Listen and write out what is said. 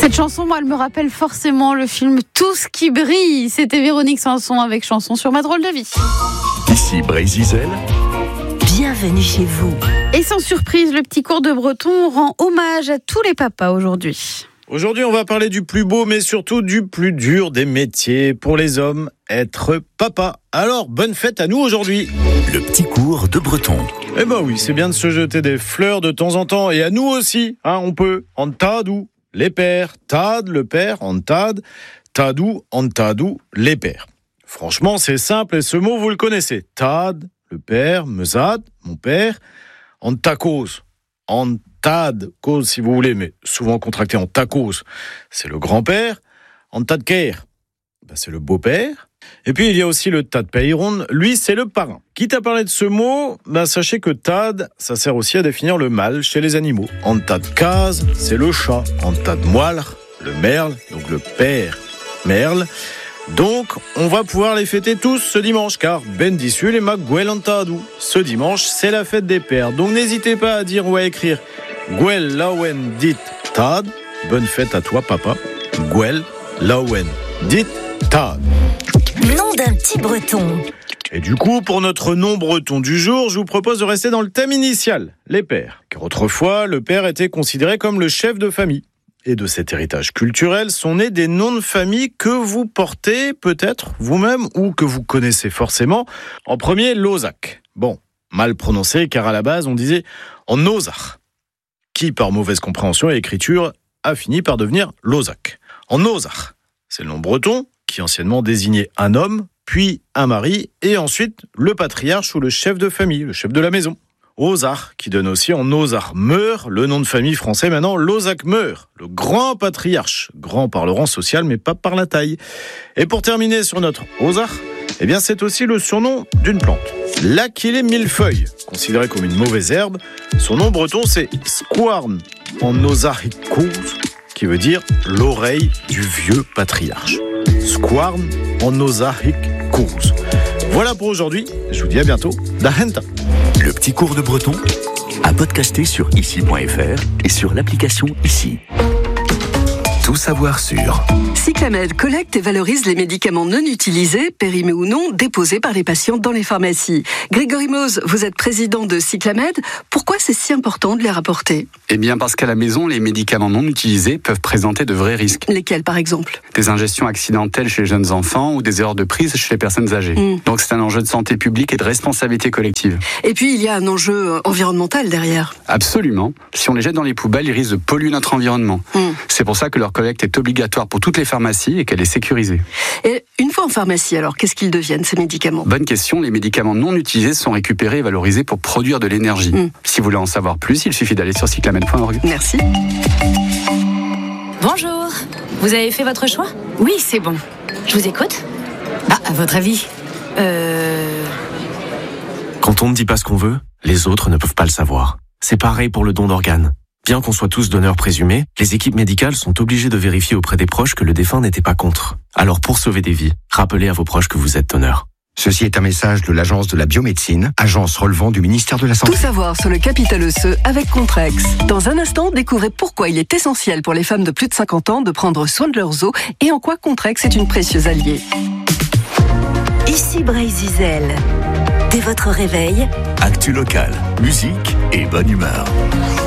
Cette chanson, moi, elle me rappelle forcément le film Tout ce qui brille. C'était Véronique Sanson avec Chanson sur ma drôle de vie. Ici Brézizel. Bienvenue chez vous. Et sans surprise, le petit cours de breton rend hommage à tous les papas aujourd'hui. Aujourd'hui, on va parler du plus beau, mais surtout du plus dur des métiers pour les hommes, être papa. Alors, bonne fête à nous aujourd'hui. Le petit cours de breton. Eh ben oui, c'est bien de se jeter des fleurs de temps en temps, et à nous aussi, on peut. Antadou, les pères, tad, le père, antad, tadou, antadou, les pères. Franchement, c'est simple, et ce mot, vous le connaissez. Tad, le père, mesad, mon père, antakos, antad, cause si vous voulez, mais souvent contracté en tacos, c'est le grand-père, antadker, c'est le beau-père. Et puis il y a aussi le tadpeiron, lui c'est le parrain. Quitte à parler de ce mot, sachez que tad, ça sert aussi à définir le mâle chez les animaux. Antadkaz, c'est le chat. Antadmoilr, le merle, donc le père merle. Donc, on va pouvoir les fêter tous ce dimanche, car Ben Dissul et Maguel Antadou. Ce dimanche, c'est la fête des pères. Donc, n'hésitez pas à dire ou à écrire Gwel Lawen dit Tad. Bonne fête à toi, papa. Gwel Lawen dit Tad. Nom d'un petit breton. Et du coup, pour notre nom breton du jour, je vous propose de rester dans le thème initial, les pères. Car autrefois, le père était considéré comme le chef de famille. Et de cet héritage culturel sont nés des noms de famille que vous portez peut-être vous-même ou que vous connaissez forcément. En premier, Lozach. Bon, mal prononcé car à la base on disait en Ozach, qui par mauvaise compréhension et écriture a fini par devenir Lozach. En Ozach, c'est le nom breton qui anciennement désignait un homme, puis un mari et ensuite le patriarche ou le chef de famille, le chef de la maison. Ozach, qui donne aussi en Ozach Meur, le nom de famille français maintenant, Lozach Meur, le grand patriarche, grand par le rang social mais pas par la taille. Et pour terminer sur notre Ozach, c'est aussi le surnom d'une plante. L'Aquilée millefeuille, considérée comme une mauvaise herbe, son nom breton c'est Squarn en Ozachicous, qui veut dire l'oreille du vieux patriarche. Squarn en Ozachicous. Voilà pour aujourd'hui, je vous dis à bientôt. Dahenta. Le petit cours de breton à podcaster sur ici.fr et sur l'application Ici. Tout savoir sur Cyclamed collecte et valorise les médicaments non utilisés, périmés ou non, déposés par les patients dans les pharmacies. Grégory Mose, vous êtes président de Cyclamed. Pourquoi c'est si important de les rapporter ? Eh bien parce qu'à la maison, les médicaments non utilisés peuvent présenter de vrais risques. Lesquels par exemple ? Des ingestions accidentelles chez les jeunes enfants ou des erreurs de prise chez les personnes âgées. Donc c'est un enjeu de santé publique et de responsabilité collective. Et puis il y a un enjeu environnemental derrière. Absolument. Si on les jette dans les poubelles, ils risquent de polluer notre environnement. C'est pour ça que leur collecte est obligatoire pour toutes les pharmacies et qu'elle est sécurisée. Et une fois en pharmacie, alors qu'est-ce qu'ils deviennent ces médicaments ? Bonne question, les médicaments non utilisés sont récupérés et valorisés pour produire de l'énergie. Si vous voulez en savoir plus, il suffit d'aller sur cyclamed.org. Merci. Bonjour, vous avez fait votre choix ? Oui, c'est bon. Je vous écoute ? À votre avis Quand on ne dit pas ce qu'on veut, les autres ne peuvent pas le savoir. C'est pareil pour le don d'organes. Bien qu'on soit tous donneurs présumés, les équipes médicales sont obligées de vérifier auprès des proches que le défunt n'était pas contre. Alors pour sauver des vies, rappelez à vos proches que vous êtes donneur. Ceci est un message de l'Agence de la biomédecine, agence relevant du ministère de la Santé. Tout savoir sur le capital osseux avec Contrex. Dans un instant, découvrez pourquoi il est essentiel pour les femmes de plus de 50 ans de prendre soin de leurs os et en quoi Contrex est une précieuse alliée. Ici Brézizel. Dès votre réveil, actu locale, musique et bonne humeur.